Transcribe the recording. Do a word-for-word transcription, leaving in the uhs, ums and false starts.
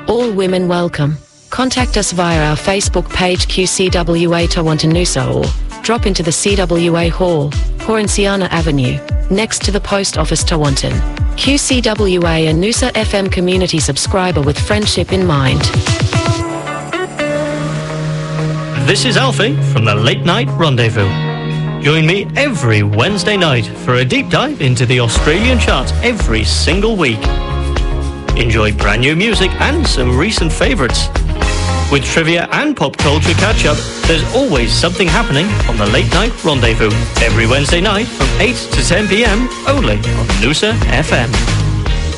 All women welcome. Contact us via our Facebook page Q C W A Tawantin Noosa or drop into the C W A Hall, Horanciana Avenue, next to the Post Office Tawantin. Q C W A and Noosa F M community subscriber with friendship in mind. This is Alfie from the Late Night Rendezvous. Join me every Wednesday night for a deep dive into the Australian charts every single week. Enjoy brand new music and some recent favourites. With trivia and pop culture catch-up, there's always something happening on the Late Night Rendezvous every Wednesday night from eight to ten p m only on Noosa F M.